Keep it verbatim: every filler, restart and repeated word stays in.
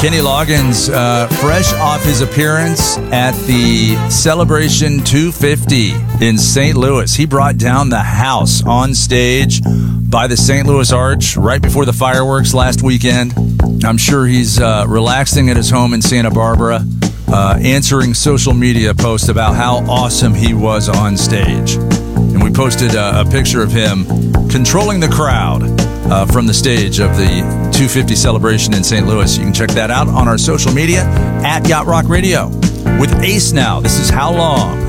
Kenny Loggins, uh, fresh off his appearance at the Celebration two fifty in Saint Louis. He brought down the house on stage by the Saint Louis Arch right before the fireworks last weekend. I'm sure he's uh, relaxing at his home in Santa Barbara, uh, answering social media posts about how awesome he was on stage. And we posted a, a picture of him controlling the crowd uh, from the stage of the two fifty celebration in Saint Louis. You can check that out on our social media at Yacht Rock Radio. With Ace now, this is How Long?